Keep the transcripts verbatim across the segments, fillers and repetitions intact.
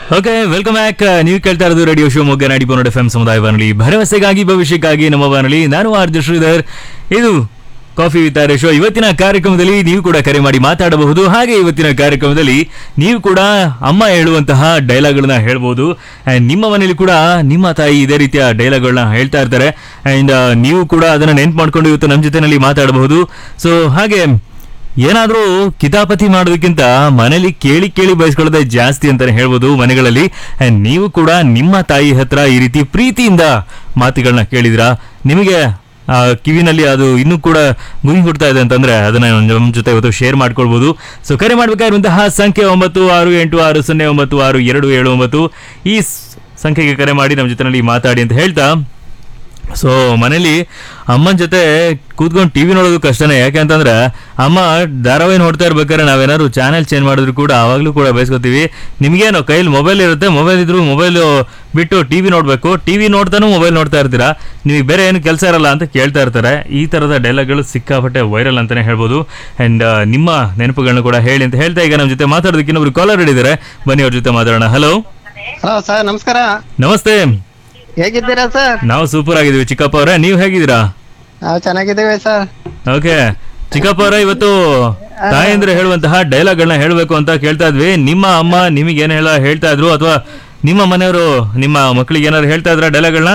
Okay, welcome back. ನೀವು ಕೇಳ್ತಾ ಇರೋದು ರೇಡಿಯೋ ಶಿವಮೊಗ್ಗ ನಾಡಿ ಪನ್ನಡ ಎಫ್ ಎಂ ಸಮುದಾಯ ಬಾನುಲಿ, ಭರವಸೆಗಾಗಿ ಭವಿಷ್ಯಕ್ಕಾಗಿ ನಮ್ಮ ಬಾನುಲಿ. ನಾನು ಆರ್ ಜೆ ಶ್ರೀಧರ್. ಇದು ಕಾಫಿ ವಿತ್ ಆರ್ ಶೋ. ಇವತ್ತಿನ ಕಾರ್ಯಕ್ರಮದಲ್ಲಿ ನೀವು ಕೂಡ ಕರೆ ಮಾಡಿ ಮಾತಾಡಬಹುದು. ಹಾಗೆ ಇವತ್ತಿನ ಕಾರ್ಯಕ್ರಮದಲ್ಲಿ ನೀವು ಕೂಡ ಅಮ್ಮ ಹೇಳುವಂತಹ ಡೈಲಾಗ್ಗಳನ್ನ ಹೇಳ್ಬೋದು. ಆ್ಯಂಡ್ ನಿಮ್ಮ ಮನೇಲಿ ಕೂಡ ನಿಮ್ಮ ತಾಯಿ ಇದೇ ರೀತಿಯ ಡೈಲಾಗ್ಗಳನ್ನ ಹೇಳ್ತಾ ಇರ್ತಾರೆ. ಆ್ಯಂಡ್ ನೀವು ಕೂಡ ಅದನ್ನು ನೆನ್ಪು ಮಾಡ್ಕೊಂಡು ಇವತ್ತು ನಮ್ಮ ಜೊತೆನಲ್ಲಿ ಮಾತಾಡಬಹುದು. ಸೊ ಹಾಗೆ ಏನಾದರೂ ಕಿತಾಪತಿ ಮಾಡೋದಕ್ಕಿಂತ ಮನೇಲಿ ಕೇಳಿ ಕೇಳಿ ಬಯಸ್ಕೊಳ್ಳೋದೇ ಜಾಸ್ತಿ ಅಂತಾನೆ ಹೇಳ್ಬೋದು ಮನೆಗಳಲ್ಲಿ. ಆ್ಯಂಡ್ ನೀವು ಕೂಡ ನಿಮ್ಮ ತಾಯಿ ಹತ್ರ ಈ ರೀತಿ ಪ್ರೀತಿಯಿಂದ ಮಾತುಗಳನ್ನ ಕೇಳಿದ್ರಾ, ನಿಮಗೆ ಆ, ಕಿವಿನಲ್ಲಿ ಅದು ಇನ್ನೂ ಕೂಡ ಗುಂಗಿ ಹುಡ್ತಾ ಇದೆ ಅಂತಂದ್ರೆ ಅದನ್ನ ನಮ್ಮ ಜೊತೆ ಇವತ್ತು ಶೇರ್ ಮಾಡ್ಕೊಳ್ಬೋದು. ಸೊ ಕರೆ ಮಾಡಬೇಕಾಗಿರುವಂತಹ ಸಂಖ್ಯೆ ಒಂಬತ್ತು ಆರು ಎಂಟು ಆರು ಸೊನ್ನೆ ಒಂಬತ್ತು ಆರು ಎರಡು ಏಳು ಒಂಬತ್ತು. ಈ ಸಂಖ್ಯೆಗೆ ಕರೆ ಮಾಡಿ ನಮ್ಮ ಜೊತೆನಲ್ಲಿ ಮಾತಾಡಿ ಅಂತ ಹೇಳ್ತಾ, ಸೊ ಮನೇಲಿ ಅಮ್ಮನ ಜೊತೆ ಕೂತ್ಕೊಂಡು ಟಿ ವಿ ನೋಡೋದು ಕಷ್ಟನೇ. ಯಾಕೆ ಅಂತಂದ್ರೆ ಅಮ್ಮ ಧಾರಾವಾಹಿ ನೋಡ್ತಾ ಇರ್ಬೇಕಾದ್ರೆ ನಾವೇನಾದ್ರು ಚಾನೆಲ್ ಚೇಂಜ್ ಮಾಡಿದ್ರು ಕೂಡ ಆವಾಗಲೂ ಕೂಡ ಬಯಸ್ಕೊತೀವಿ. ನಿಮ್ಗೇನು ಕೈಲಿ ಮೊಬೈಲ್ ಇರುತ್ತೆ, ಮೊಬೈಲ್ ಇದ್ರು ಮೊಬೈಲ್ ಬಿಟ್ಟು ಟಿ ವಿ ನೋಡಬೇಕು, ಟಿ ವಿ ನೋಡ್ತಾನೂ ಮೊಬೈಲ್ ನೋಡ್ತಾ ಇರ್ತೀರಾ, ನಿಮಗೆ ಬೇರೆ ಏನು ಕೆಲಸ ಇರಲ್ಲ ಅಂತ ಕೇಳ್ತಾ ಇರ್ತಾರೆ. ಈ ಥರದ ಡೈಲಾಗ್ಗಳು ಸಿಕ್ಕಾಪಟ್ಟೆ ವೈರಲ್ ಅಂತಲೇ ಹೇಳ್ಬೋದು. ಆ್ಯಂಡ್ ನಿಮ್ಮ ನೆನಪುಗಳನ್ನ ಕೂಡ ಹೇಳಿ ಅಂತ ಹೇಳ್ತಾ ಈಗ ನಮ್ಮ ಜೊತೆ ಮಾತಾಡೋದಕ್ಕೆ ಇನ್ನೊಬ್ರು ಕಾಲರ್ ಹಿಡಿದ್ದಾರೆ. ಬನ್ನಿ ಅವ್ರ ಜೊತೆ ಮಾತಾಡೋಣ. ಹಲೋ ಹಲೋ ಸರ್, ನಮಸ್ಕಾರ. ನಮಸ್ತೆ. ಹೇಗಿದ್ದೀರಾ ಸರ್? ನಾವು ಸೂಪರ್ ಆಗಿದ್ದೀವಿ ಚಿಕ್ಕಪ್ಪ ಅವರೇ, ನೀವು ಹೇಗಿದ್ದೀರಾ? ನಾವು ಚೆನ್ನಾಗಿದ್ದೀವಿ ಸರ್. ಓಕೆ ಚಿಕ್ಕಪ್ಪ ಅವರೇ, ಇವತ್ತು ತಾಯಂದ್ರೆ ಹೇಳುವಂತಹ ಡೈಲಾಗ್ಗಳನ್ನ ಹೇಳಬೇಕು ಅಂತ ಕೇಳ್ತಾ ಇದ್ವಿ. ನಿಮ್ಮ ಅಮ್ಮ ನಿಮಗೆ ಏನ್ ಹೇಳ ಹೇಳ್ತಾ ಇದ್ರು, ಅಥವಾ ನಿಮ್ಮ ಮನೆಯವರು ನಿಮ್ಮ ಮಕ್ಕಳಿಗೆ ಏನಾದ್ರು ಹೇಳ್ತಾ ಇದ್ರ ಡೈಲಾಗ್ಗಳನ್ನ?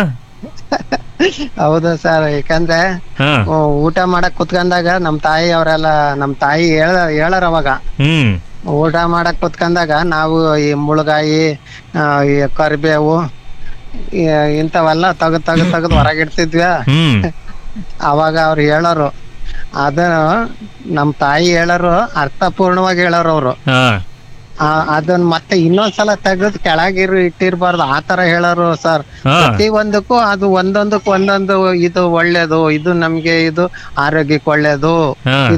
ಹೌದು ಸರ್, ಯಾಕಂದ್ರೆ ಹಾ ಓ, ಊಟ ಮಾಡಕ್ ಕುತ್ಕೊಂಡಾಗ ನಮ್ ತಾಯಿ ಅವರೆಲ್ಲ ನಮ್ ತಾಯಿ ಹೇಳ ಹೇಳಾರ ಅವಾಗ ಹ್ಮ್ ಊಟ ಮಾಡಕ್ ಕುತ್ಕೊಂಡಾಗ ನಾವು ಈ ಮುಳುಗಾಯಿ ಆ, ಈ ಕರಿಬೇವು ಈ ಇಂಥವೆಲ್ಲ ತೆಗ್ದ್ ತೆಗ್ದ್ ತೆಗ್ದ್ ಹೊರಗಿಡ್ತಿದ್ವಿ. ಹ್ಮ್ ಅವಾಗ ಅವ್ರು ಹೇಳೋರು, ಅದ ನಮ್ ತಾಯಿ ಹೇಳೋರು ಅರ್ಥಪೂರ್ಣವಾಗಿ ಹೇಳೋರು ಅವ್ರು. ಹಾ ಆ, ಅದನ್ನ ಮತ್ತೆ ಇನ್ನೊಂದ್ಸಲ ತೆಗೆದು ಕೆಳಗಿರು ಇಟ್ಟಿರ್ಬಾರ್ದು, ಆ ತರ ಹೇಳೋರು ಸರ್. ಹಾ ಪ್ರತಿ ಒಂದಕ್ಕೂ ಅದು ಒಂದೊಂದಕ್ಕೂ ಒಂದೊಂದು ಇದು ಒಳ್ಳೇದು, ಇದು ನಮ್ಗೆ ಇದು ಆರೋಗ್ಯಕ್ಕೆ ಒಳ್ಳೇದು, ಹಾ